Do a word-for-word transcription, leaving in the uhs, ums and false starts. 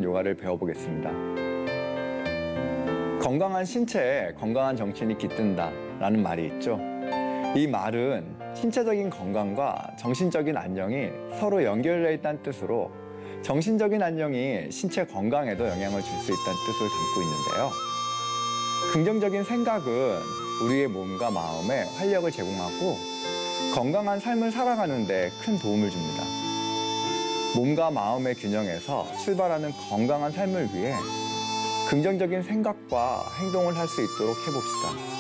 요가를 배워보겠습니다. 건강한 신체에 건강한 정신이 깃든다 라는 말이 있죠. 이 말은 신체적인 건강과 정신적인 안녕이 서로 연결되어 있다는 뜻으로 정신적인 안녕이 신체 건강에도 영향을 줄 수 있다는 뜻을 담고 있는데요. 긍정적인 생각은 우리의 몸과 마음에 활력을 제공하고 건강한 삶을 살아가는 데 큰 도움을 줍니다. 몸과 마음의 균형에서 출발하는 건강한 삶을 위해 긍정적인 생각과 행동을 할 수 있도록 해봅시다.